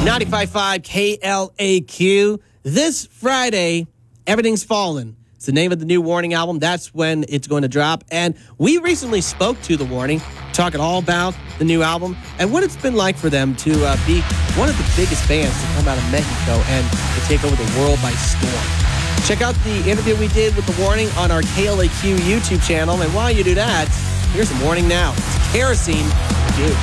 95.5 KLAQ. This Friday, Everything's Fallen. It's the name of the new Warning album. That's when it's going to drop. And we recently spoke to The Warning, talking all about the new album and what it's been like for them to be one of the biggest bands to come out of Mexico and to take over the world by storm. Check out the interview we did with The Warning on our KLAQ YouTube channel. And while you do that, here's The Warning now. It's Kerosene.